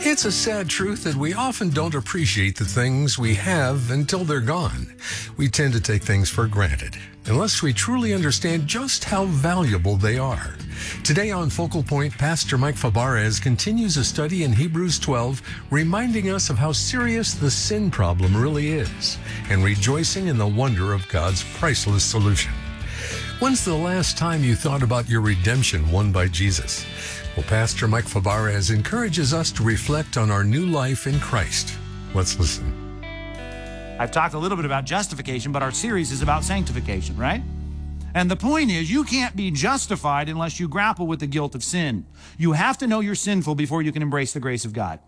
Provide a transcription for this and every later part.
It's a sad truth that we often don't appreciate the things we have until they're gone. We tend to take things for granted, unless we truly understand just how valuable they are. Today on Focal Point, Pastor Mike Fabarez continues a study in Hebrews 12, reminding us of how serious the sin problem really is, and rejoicing in the wonder of God's priceless solution. When's the last time you thought about your redemption won by Jesus? Well, Pastor Mike Fabarez encourages us to reflect on our new life in Christ. Let's listen. I've talked a little bit about justification, but our series is about sanctification, right? And the point is, you can't be justified unless you grapple with the guilt of sin. You have to know you're sinful before you can embrace the grace of God.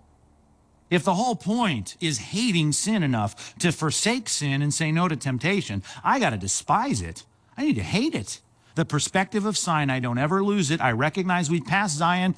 If the whole point is hating sin enough to forsake sin and say no to temptation, I got to despise it. I need to hate it. The perspective of Sinai, don't ever lose it. I recognize we've passed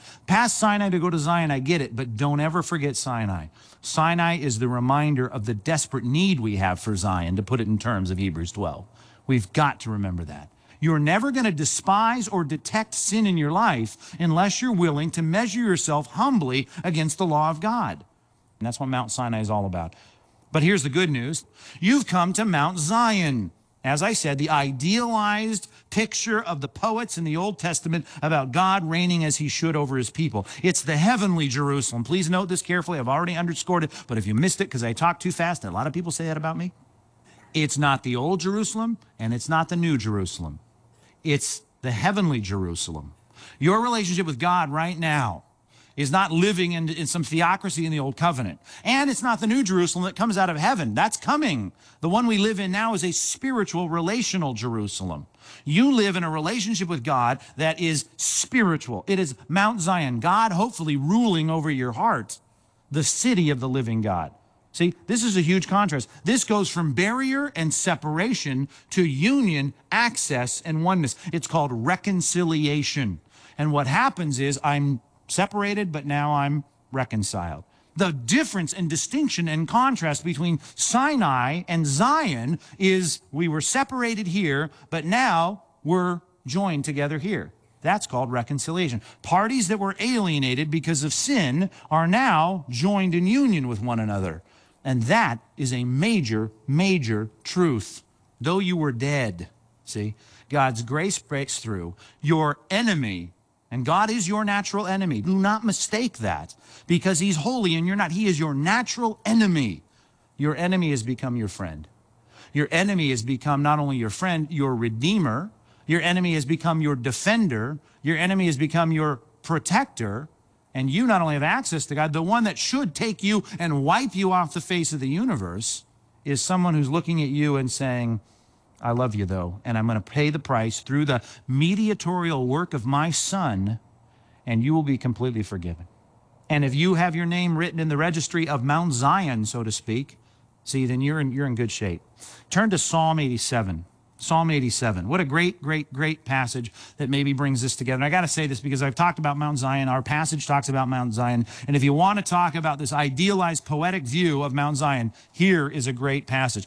Sinai to go to Zion, I get it, but don't ever forget Sinai. Sinai is the reminder of the desperate need we have for Zion, to put it in terms of Hebrews 12. We've got to remember that. You're never going to despise or detect sin in your life unless you're willing to measure yourself humbly against the law of God. And that's what Mount Sinai is all about. But here's the good news. You've come to Mount Zion. As I said, the idealized picture of the poets in the Old Testament about God reigning as he should over his people. It's the heavenly Jerusalem. Please note this carefully. I've already underscored it, but if you missed it because I talk too fast, and a lot of people say that about me, it's not the old Jerusalem and it's not the new Jerusalem. It's the heavenly Jerusalem. Your relationship with God right now is not living in some theocracy in the old covenant. And it's not the new Jerusalem that comes out of heaven. That's coming. The one we live in now is a spiritual, relational Jerusalem. You live in a relationship with God that is spiritual. It is Mount Zion, God hopefully ruling over your heart, the city of the living God. See, this is a huge contrast. This goes from barrier and separation to union, access, and oneness. It's called reconciliation. And what happens is I'm separated, but now I'm reconciled. The difference and distinction and contrast between Sinai and Zion is we were separated here, but now we're joined together here. That's called reconciliation. Parties that were alienated because of sin are now joined in union with one another. And that is a major, major truth. Though you were dead, see, God's grace breaks through. Your enemy, and God is your natural enemy. Do not mistake that, because he's holy and you're not. He is your natural enemy. Your enemy has become your friend. Your enemy has become not only your friend, your redeemer. Your enemy has become your defender. Your enemy has become your protector. And you not only have access to God, the one that should take you and wipe you off the face of the universe is someone who's looking at you and saying, I love you, though, and I'm going to pay the price through the mediatorial work of my Son, and you will be completely forgiven. And if you have your name written in the registry of Mount Zion, so to speak, see, then you're in good shape. Turn to Psalm 87. Psalm 87. What a great, great, great passage that maybe brings this together. And I got to say this because I've talked about Mount Zion. Our passage talks about Mount Zion. And if you want to talk about this idealized poetic view of Mount Zion, here is a great passage.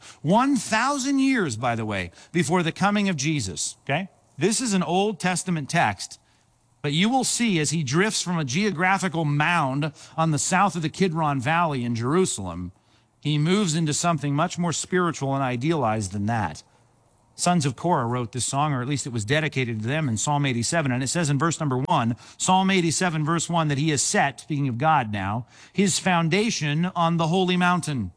1,000 years, by the way, before the coming of Jesus, okay? This is an Old Testament text. But you will see as he drifts from a geographical mound on the south of the Kidron Valley in Jerusalem, he moves into something much more spiritual and idealized than that. Sons of Korah wrote this song, or at least it was dedicated to them in Psalm 87. And it says in verse number 1, Psalm 87, verse 1, that he has set, speaking of God now, his foundation on the holy mountain.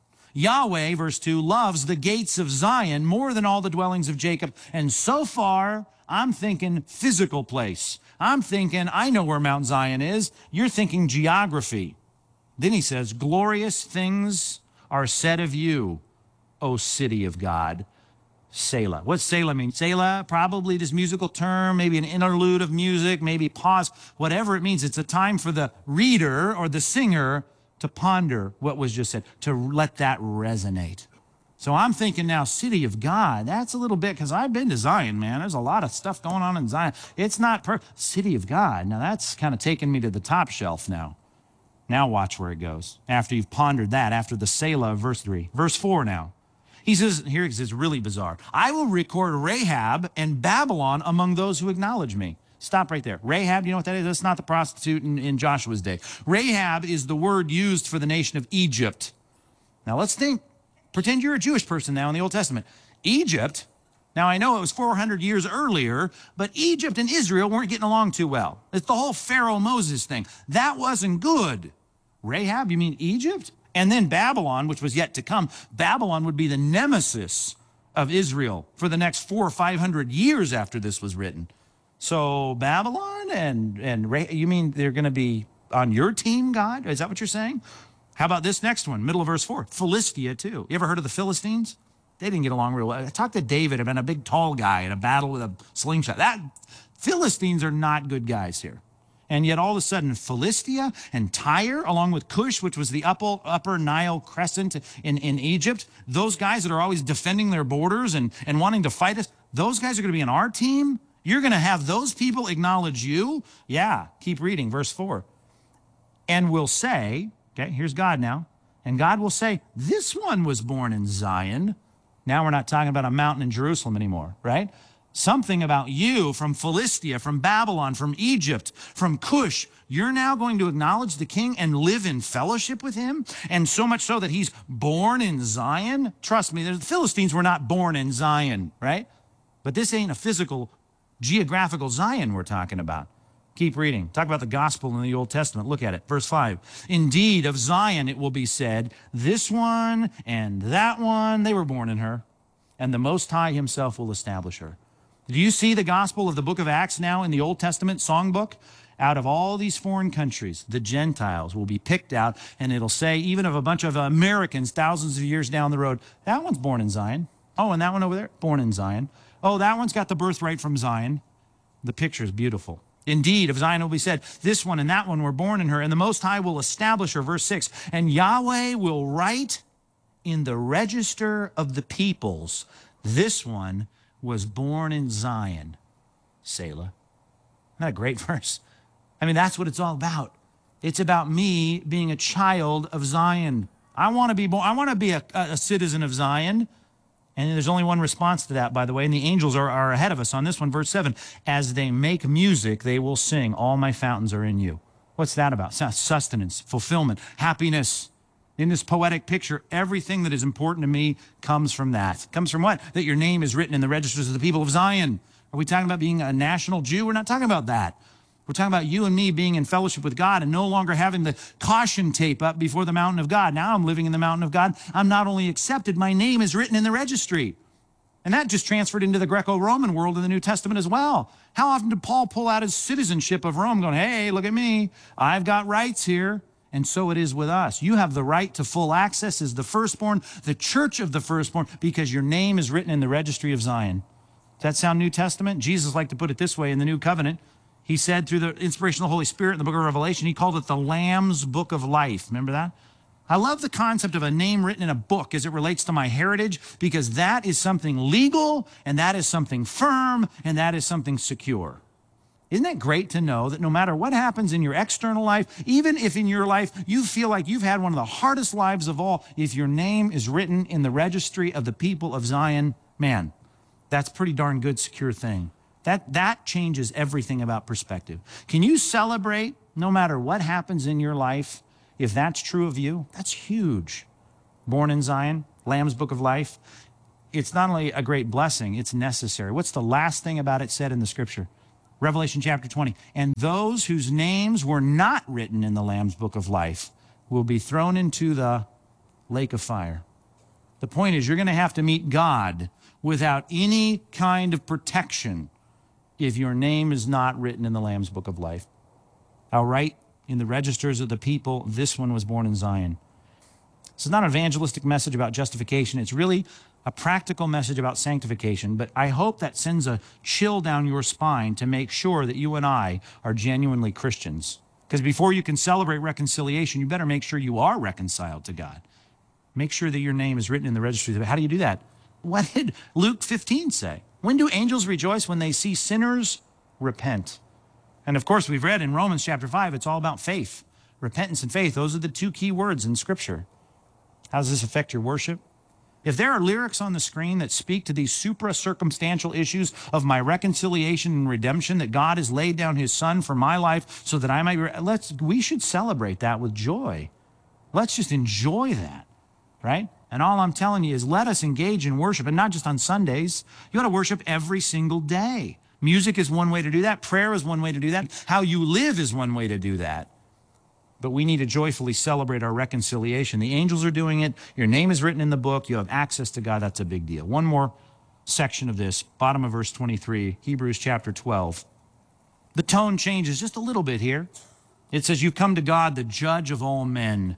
Yahweh, verse 2, loves the gates of Zion more than all the dwellings of Jacob. And so far, I'm thinking physical place. I'm thinking, I know where Mount Zion is. You're thinking geography. Then he says, glorious things are said of you, O city of God. Selah. What's Selah mean? Selah, probably this musical term, maybe an interlude of music, maybe pause, whatever it means. It's a time for the reader or the singer to ponder what was just said, to let that resonate. So I'm thinking now, city of God, that's a little bit, because I've been to Zion, man. There's a lot of stuff going on in Zion. It's not city of God. Now that's kind of taking me to the top shelf now. Now watch where it goes. After you've pondered that, after the Selah of verse 3. Verse 4 now. He says, here it's really bizarre. I will record Rahab and Babylon among those who acknowledge me. Stop right there. Rahab, you know what that is? That's not the prostitute in Joshua's day. Rahab is the word used for the nation of Egypt. Now let's think. Pretend you're a Jewish person now in the Old Testament. Egypt, now I know it was 400 years earlier, but Egypt and Israel weren't getting along too well. It's the whole Pharaoh Moses thing. That wasn't good. Rahab, you mean Egypt? And then Babylon, which was yet to come. Babylon would be the nemesis of Israel for the next 400 or 500 years after this was written. So Babylon and you mean they're going to be on your team, God? Is that what you're saying? How about this next one, middle of verse 4? Philistia, too. You ever heard of the Philistines? They didn't get along real well. I talked to David about a big, tall guy in a battle with a slingshot. Philistines are not good guys here. And yet all of a sudden, Philistia and Tyre, along with Cush, which was the upper Nile crescent in Egypt, those guys that are always defending their borders and wanting to fight us, those guys are going to be on our team? You're going to have those people acknowledge you? Yeah, keep reading, verse 4. And will say, okay, here's God now, and God will say, this one was born in Zion. Now we're not talking about a mountain in Jerusalem anymore, right? Something about you from Philistia, from Babylon, from Egypt, from Cush. You're now going to acknowledge the king and live in fellowship with him, and so much so that he's born in Zion. Trust me, the Philistines were not born in Zion, right? But this ain't a physical geographical Zion we're talking about. Keep reading. Talk about the gospel in the Old Testament. Look at it. Verse 5. Indeed, of Zion it will be said, this one and that one, they were born in her, and the Most High himself will establish her. Do you see the gospel of the book of Acts now in the Old Testament songbook? Out of all these foreign countries, the Gentiles will be picked out, and it'll say, even of a bunch of Americans thousands of years down the road, that one's born in Zion. Oh, and that one over there, born in Zion. Oh, that one's got the birthright from Zion. The picture is beautiful. Indeed, of Zion will be said, this one and that one were born in her, and the Most High will establish her. Verse 6, and Yahweh will write in the register of the peoples, this one was born in Zion. Selah. Isn't that a great verse? I mean, that's what it's all about. It's about me being a child of Zion. I want to be born. I want to be a citizen of Zion. And there's only one response to that, by the way, and the angels are ahead of us on this one, verse 7. As they make music, they will sing, all my fountains are in you. What's that about? Sustenance, fulfillment, happiness. In this poetic picture, everything that is important to me comes from that. Comes from what? That your name is written in the registers of the people of Zion. Are we talking about being a national Jew? We're not talking about that. We're talking about you and me being in fellowship with God and no longer having the caution tape up before the mountain of God. Now I'm living in the mountain of God. I'm not only accepted, my name is written in the registry. And that just transferred into the Greco-Roman world in the New Testament as well. How often did Paul pull out his citizenship of Rome going, hey, look at me. I've got rights here. And so it is with us. You have the right to full access as the firstborn, the church of the firstborn, because your name is written in the registry of Zion. Does that sound New Testament? Jesus liked to put it this way in the New Covenant. He said through the inspiration of the Holy Spirit in the book of Revelation, he called it the Lamb's Book of Life. Remember that? I love the concept of a name written in a book as it relates to my heritage, because that is something legal, and that is something firm, and that is something secure. Isn't it great to know that no matter what happens in your external life, even if in your life you feel like you've had one of the hardest lives of all, if your name is written in the registry of the people of Zion, man, that's a pretty darn good, secure thing. That changes everything about perspective. Can you celebrate no matter what happens in your life? If that's true of you, that's huge. Born in Zion, Lamb's Book of Life. It's not only a great blessing, it's necessary. What's the last thing about it said in the scripture? Revelation chapter 20. And those whose names were not written in the Lamb's Book of Life will be thrown into the lake of fire. The point is, you're going to have to meet God without any kind of protection if your name is not written in the Lamb's Book of Life. I'll write in the registers of the people, this one was born in Zion. This is not an evangelistic message about justification. It's really a practical message about sanctification, but I hope that sends a chill down your spine to make sure that you and I are genuinely Christians. Because before you can celebrate reconciliation, you better make sure you are reconciled to God. Make sure that your name is written in the registry. How do you do that? What did Luke 15 say? When do angels rejoice? When they see sinners repent. And of course, we've read in Romans chapter 5, it's all about faith. Repentance and faith, those are the two key words in Scripture. How does this affect your worship? If there are lyrics on the screen that speak to these supra-circumstantial issues of my reconciliation and redemption, that God has laid down his son for my life so that I might be, we should celebrate that with joy. Let's just enjoy that, right? And all I'm telling you is let us engage in worship, and not just on Sundays. You ought to worship every single day. Music is one way to do that. Prayer is one way to do that. How you live is one way to do that. But we need to joyfully celebrate our reconciliation. The angels are doing it. Your name is written in the book. You have access to God. That's a big deal. One more section of this, bottom of verse 23, Hebrews chapter 12. The tone changes just a little bit here. It says, you've come to God, the judge of all men.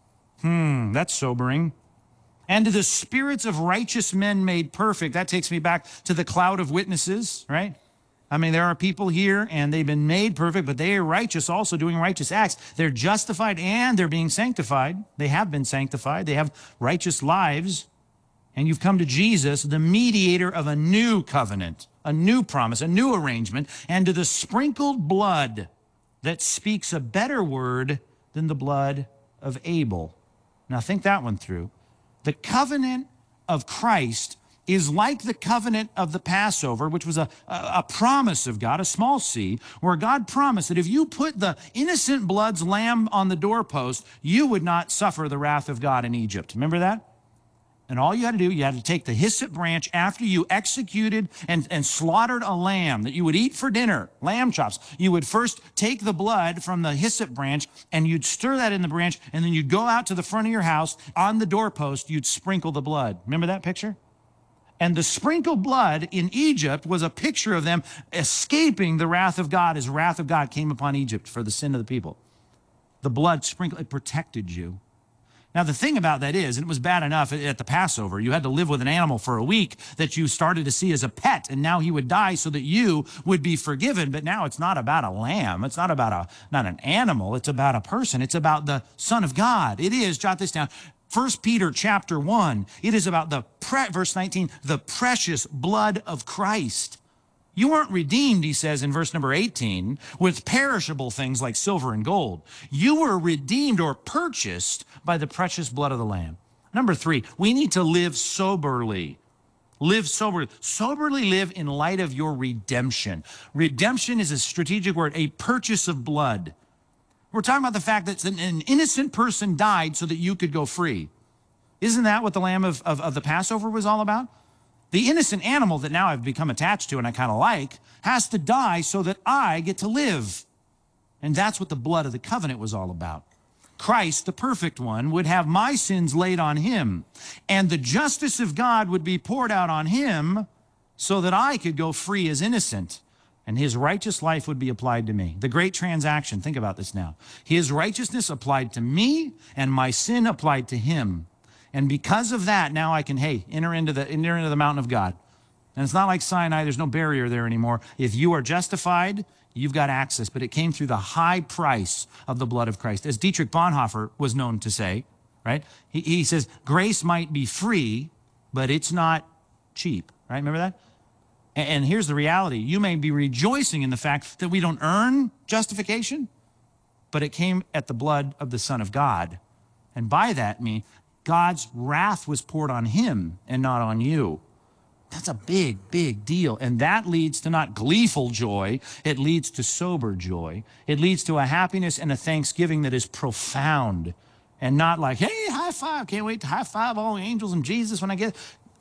That's sobering. And to the spirits of righteous men made perfect. That takes me back to the cloud of witnesses, right? I mean, there are people here and they've been made perfect, but they are righteous, also doing righteous acts. They're justified and they're being sanctified. They have been sanctified. They have righteous lives. And you've come to Jesus, the mediator of a new covenant, a new promise, a new arrangement, and to the sprinkled blood that speaks a better word than the blood of Abel. Now think that one through. The covenant of Christ is like the covenant of the Passover, which was a promise of God, a small c, where God promised that if you put the innocent blood's lamb on the doorpost, you would not suffer the wrath of God in Egypt. Remember that? And all you had to do, you had to take the hyssop branch after you executed and slaughtered a lamb that you would eat for dinner, lamb chops. You would first take the blood from the hyssop branch and you'd stir that in the branch, and then you'd go out to the front of your house. On the doorpost, you'd sprinkle the blood. Remember that picture? And the sprinkled blood in Egypt was a picture of them escaping the wrath of God as wrath of God came upon Egypt for the sin of the people. The blood sprinkled, it protected you. Now, the thing about that is, and it was bad enough at the Passover, you had to live with an animal for a week that you started to see as a pet, and now he would die so that you would be forgiven. But now it's not about a lamb. It's not about not an animal. It's about a person. It's about the Son of God. It is, jot this down, 1 Peter chapter 1. It is about verse 19, the precious blood of Christ. You weren't redeemed, he says in verse number 18, with perishable things like silver and gold. You were redeemed or purchased by the precious blood of the Lamb. Number 3, we need to live soberly. Live soberly. Soberly live in light of your redemption. Redemption is a strategic word, a purchase of blood. We're talking about the fact that an innocent person died so that you could go free. Isn't that what the lamb of the Passover was all about? The innocent animal that now I've become attached to and I kind of like has to die so that I get to live. And that's what the blood of the covenant was all about. Christ, the perfect one, would have my sins laid on him, and the justice of God would be poured out on him so that I could go free as innocent, and his righteous life would be applied to me. The great transaction, think about this now. His righteousness applied to me, and my sin applied to him. And because of that, now I can, enter into the mountain of God. And it's not like Sinai, there's no barrier there anymore. If you are justified, you've got access, but it came through the high price of the blood of Christ. As Dietrich Bonhoeffer was known to say, right? He says, grace might be free, but it's not cheap, right? Remember that? And here's the reality. You may be rejoicing in the fact that we don't earn justification, but it came at the blood of the Son of God. And by that, God's wrath was poured on him and not on you. That's a big, big deal. And that leads to not gleeful joy. It leads to sober joy. It leads to a happiness and a thanksgiving that is profound and not like, hey, high five. Can't wait to high five all the angels and Jesus when I get.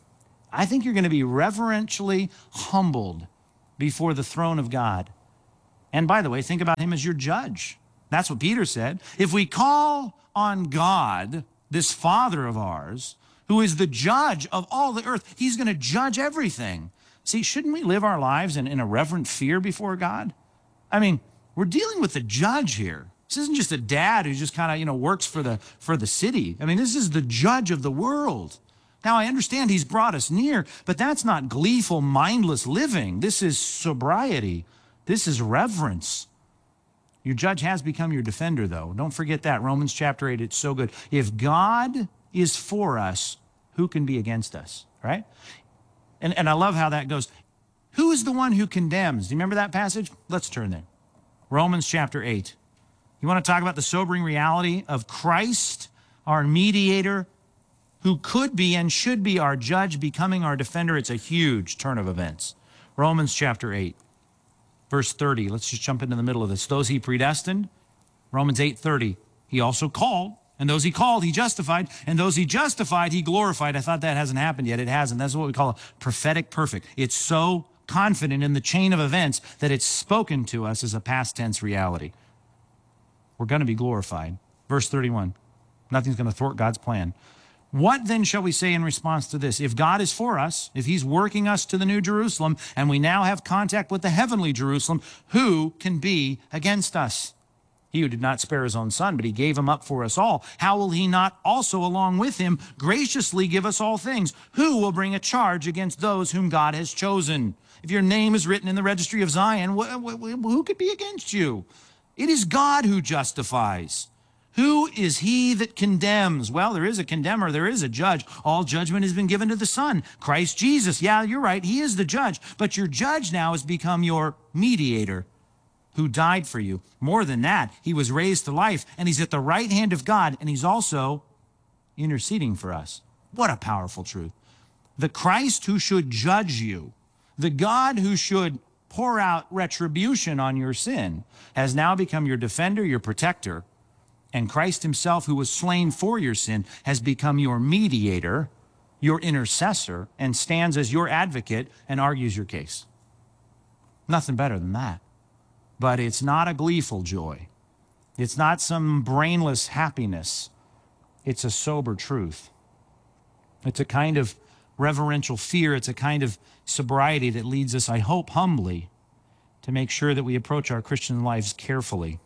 I think you're going to be reverentially humbled before the throne of God. And by the way, think about him as your judge. That's what Peter said. If we call on God, this Father of ours, who is the judge of all the earth, he's going to judge everything. See, shouldn't we live our lives in a reverent fear before God? I mean, we're dealing with the judge here. This isn't just a dad who just kind of, works for the city. I mean, this is the judge of the world. Now, I understand he's brought us near, but that's not gleeful, mindless living. This is sobriety. This is reverence. Your judge has become your defender, though. Don't forget that. Romans chapter 8, it's so good. If God is for us, who can be against us, right? And I love how that goes. Who is the one who condemns? Do you remember that passage? Let's turn there. Romans chapter 8. You want to talk about the sobering reality of Christ, our mediator, who could be and should be our judge, becoming our defender. It's a huge turn of events. Romans chapter 8, verse 30. Let's just jump into the middle of this. Those he predestined, Romans 8:30. He also called, and those he called, he justified, and those he justified, he glorified. I thought that hasn't happened yet. It hasn't. That's what we call a prophetic perfect. It's so confident in the chain of events that it's spoken to us as a past tense reality. We're going to be glorified. Verse 31. Nothing's going to thwart God's plan. What then shall we say in response to this? If God is for us, if he's working us to the New Jerusalem, and we now have contact with the heavenly Jerusalem, who can be against us? He who did not spare his own son, but he gave him up for us all, how will he not also along with him graciously give us all things? Who will bring a charge against those whom God has chosen? If your name is written in the registry of Zion, who could be against you? It is God who justifies. Who is he that condemns? Well, there is a condemner. There is a judge. All judgment has been given to the Son, Christ Jesus. Yeah, you're right. He is the judge. But your judge now has become your mediator who died for you. More than that, he was raised to life, and he's at the right hand of God, and he's also interceding for us. What a powerful truth. The Christ who should judge you, the God who should pour out retribution on your sin, has now become your defender, your protector. And Christ himself, who was slain for your sin, has become your mediator, your intercessor, and stands as your advocate and argues your case. Nothing better than that. But it's not a gleeful joy. It's not some brainless happiness. It's a sober truth. It's a kind of reverential fear. It's a kind of sobriety that leads us, I hope, humbly to make sure that we approach our Christian lives carefully.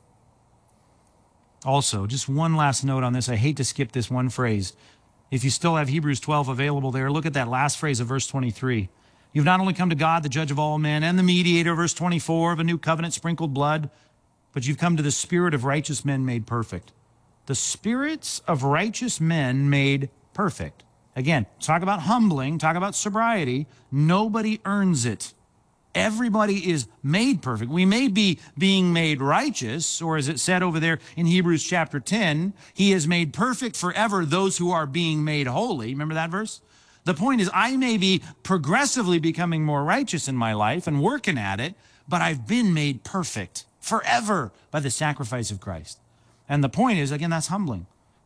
Also, just one last note on this. I hate to skip this one phrase. If you still have Hebrews 12 available there, look at that last phrase of verse 23. You've not only come to God, the judge of all men, and the mediator, verse 24, of a new covenant sprinkled blood, but you've come to the spirit of righteous men made perfect. The spirits of righteous men made perfect. Again, talk about humbling, talk about sobriety. Nobody earns it. Everybody is made perfect. We may be being made righteous, or as it said over there in Hebrews chapter 10, he has made perfect forever those who are being made holy. Remember that verse? The point is, I may be progressively becoming more righteous in my life and working at it, but I've been made perfect forever by the sacrifice of Christ. And the point is, again, that's humbling.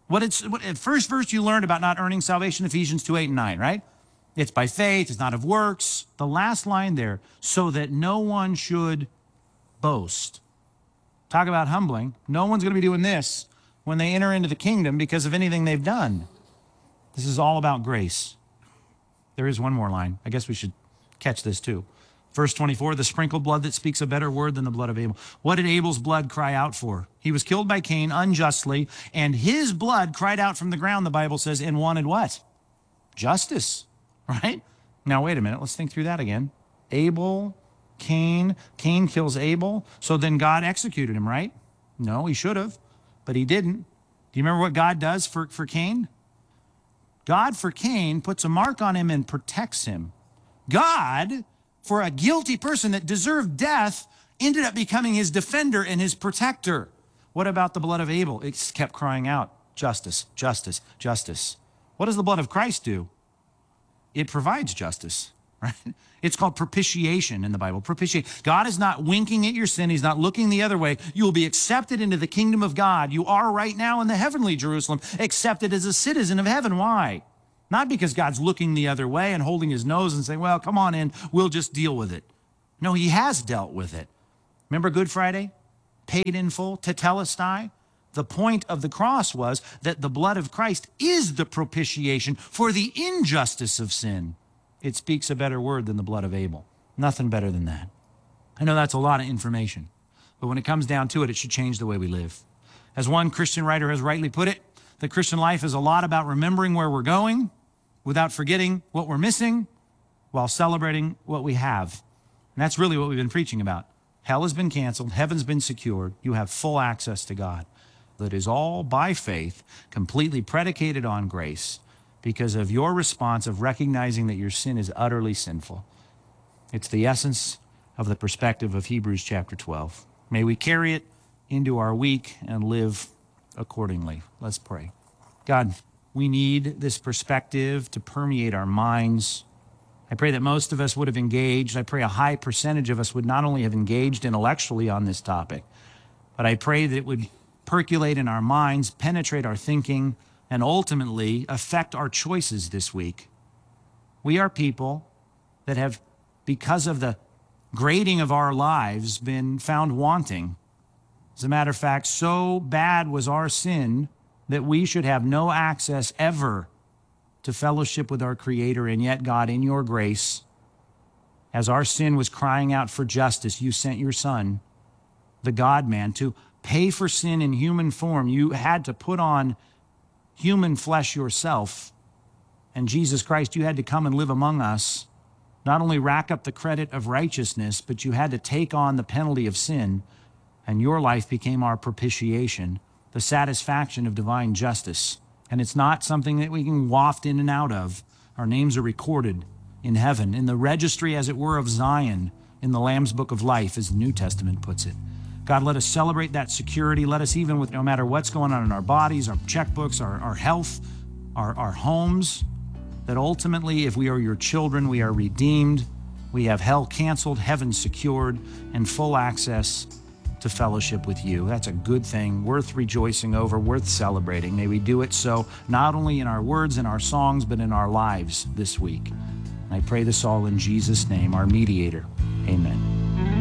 First verse you learned about not earning salvation, Ephesians 2, 8, and 9, right? It's by faith, it's not of works. The last line there, so that no one should boast. Talk about humbling. No one's going to be doing this when they enter into the kingdom because of anything they've done. This is all about grace. There is one more line. I guess we should catch this too. Verse 24, the sprinkled blood that speaks a better word than the blood of Abel. What did Abel's blood cry out for? He was killed by Cain unjustly, and his blood cried out from the ground, the Bible says, and wanted what? Justice. Right? Now, wait a minute. Let's think through that again. Abel, Cain kills Abel. So then God executed him, right? No, he should have, but he didn't. Do you remember what God does for Cain? God for Cain puts a mark on him and protects him. God, for a guilty person that deserved death, ended up becoming his defender and his protector. What about the blood of Abel? It kept crying out, justice, justice, justice. What does the blood of Christ do? It provides justice, right? It's called propitiation in the Bible. Propitiate. God is not winking at your sin. He's not looking the other way. You will be accepted into the kingdom of God. You are right now in the heavenly Jerusalem, accepted as a citizen of heaven. Why? Not because God's looking the other way and holding his nose and saying, well, come on in, we'll just deal with it. No, he has dealt with it. Remember Good Friday? Paid in full, tetelestai. The point of the cross was that the blood of Christ is the propitiation for the injustice of sin. It speaks a better word than the blood of Abel. Nothing better than that. I know that's a lot of information, but when it comes down to it, it should change the way we live. As one Christian writer has rightly put it, the Christian life is a lot about remembering where we're going without forgetting what we're missing while celebrating what we have. And that's really what we've been preaching about. Hell has been canceled. Heaven's been secured. You have full access to God. That is all by faith, completely predicated on grace, because of your response of recognizing that your sin is utterly sinful. It's the essence of the perspective of Hebrews chapter 12. May we carry it into our week and live accordingly. Let's pray. God, We need this perspective to permeate our minds. I pray that most of us would have engaged. I pray a high percentage of us would not only have engaged intellectually on this topic, but I pray that it would percolate in our minds, penetrate our thinking, and ultimately affect our choices this week. We are people that have, because of the grading of our lives, been found wanting. As a matter of fact, so bad was our sin that we should have no access ever to fellowship with our Creator. And yet, God, in your grace, as our sin was crying out for justice, you sent your Son, the God-man, to pay for sin in human form. You had to put on human flesh yourself. And Jesus Christ, you had to come and live among us, not only rack up the credit of righteousness, but you had to take on the penalty of sin. And your life became our propitiation, the satisfaction of divine justice. And it's not something that we can waft in and out of. Our names are recorded in heaven, in the registry, as it were, of Zion, in the Lamb's Book of Life, as the New Testament puts it. God, let us celebrate that security. Let us, even with no matter what's going on in our bodies, our checkbooks, our health, our homes, that ultimately, if we are your children, we are redeemed, we have hell canceled, heaven secured, and full access to fellowship with you. That's a good thing, worth rejoicing over, worth celebrating. May we do it so not only in our words and our songs, but in our lives this week. And I pray this all in Jesus' name, our mediator. Amen.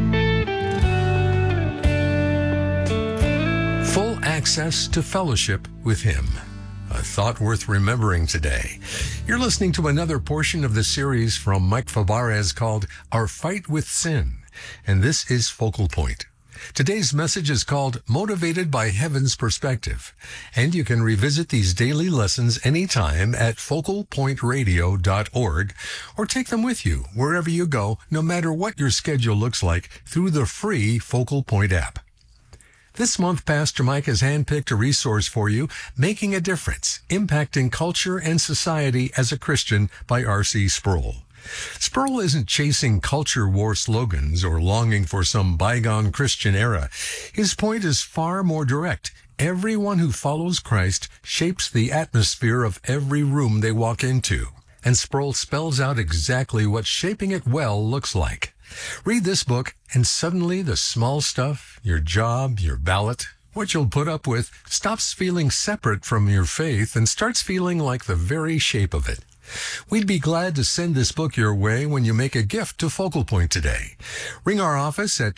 Full access to fellowship with Him. A thought worth remembering today. You're listening to another portion of the series from Mike Fabarez called Our Fight with Sin, and this is Focal Point. Today's message is called Motivated by Heaven's Perspective, and you can revisit these daily lessons anytime at focalpointradio.org, or take them with you wherever you go, no matter what your schedule looks like, through the free Focal Point app. This month, Pastor Mike has handpicked a resource for you, Making a Difference, Impacting Culture and Society as a Christian by R.C. Sproul. Sproul isn't chasing culture war slogans or longing for some bygone Christian era. His point is far more direct. Everyone who follows Christ shapes the atmosphere of every room they walk into. And Sproul spells out exactly what shaping it well looks like. Read this book, and suddenly the small stuff, your job, your ballot, what you'll put up with, stops feeling separate from your faith and starts feeling like the very shape of it. We'd be glad to send this book your way when you make a gift to Focal Point today. Ring our office at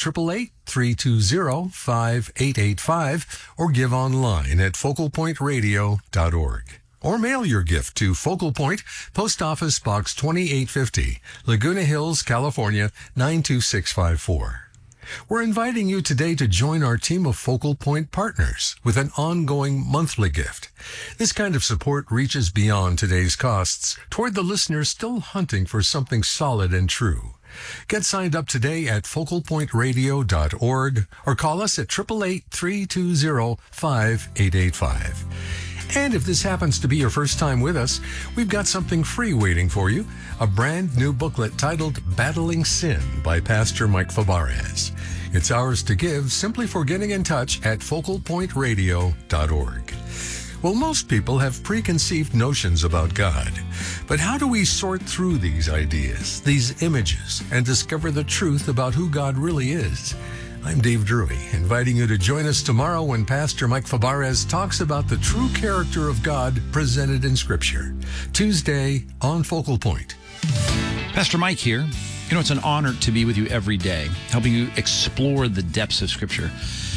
888-320-5885 or give online at focalpointradio.org. Or mail your gift to Focal Point, Post Office Box 2850, Laguna Hills, California, 92654. We're inviting you today to join our team of Focal Point partners with an ongoing monthly gift. This kind of support reaches beyond today's costs toward the listeners still hunting for something solid and true. Get signed up today at focalpointradio.org or call us at 888-320-5885. And if this happens to be your first time with us, we've got something free waiting for you, a brand new booklet titled Battling Sin by Pastor Mike Fabarez. It's ours to give simply for getting in touch at focalpointradio.org. Well, most people have preconceived notions about God, but how do we sort through these ideas, these images, and discover the truth about who God really is? I'm Dave Drury, inviting you to join us tomorrow when Pastor Mike Fabarez talks about the true character of God presented in Scripture. Tuesday on Focal Point. Pastor Mike here. You know, it's an honor to be with you every day, helping you explore the depths of Scripture.